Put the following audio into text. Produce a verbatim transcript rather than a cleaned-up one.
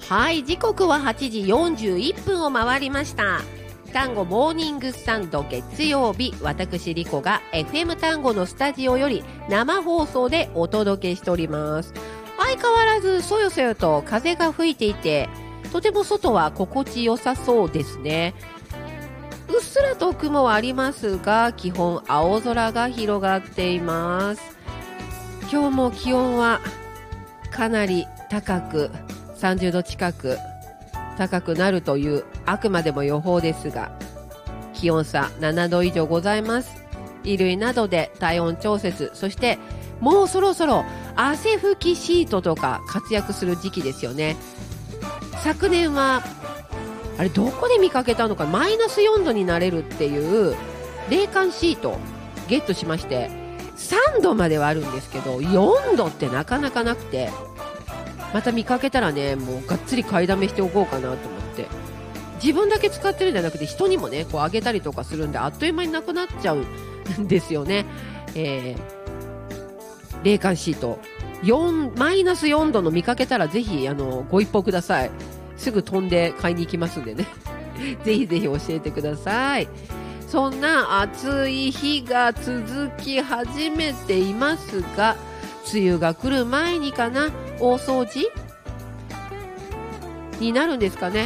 はい、時刻ははちじよんじゅういっぷんを回りました。単語モーニングスタンド月曜日、私リコが エフエム 単語のスタジオより生放送でお届けしております。相変わらずそよそよと風が吹いていて、とても外は心地よさそうですね。うっすらと雲はありますが、基本青空が広がっています。今日も気温はかなり高く、さんじゅうど近く高くなるというあくまでも予報ですが、気温差ななど以上ございます。衣類などで体温調節、そしてもうそろそろ汗拭きシートとか活躍する時期ですよね。昨年はあれどこで見かけたのか、マイナスよんどになれるっていう冷感シートゲットしまして、さんどまではあるんですけどよんどってなかなかなくて、また見かけたらね、もうがっつり買いだめしておこうかなと思って、自分だけ使ってるんじゃなくて人にもねこうあげたりとかするんで、あっという間になくなっちゃうんですよね。えー、冷感シートよんマイナスよんどの見かけたらぜひあのご一報ください。すぐ飛んで買いに行きますんでねぜひぜひ教えてください。そんな暑い日が続き始めていますが、梅雨が来る前にかな、大掃除になるんですかね。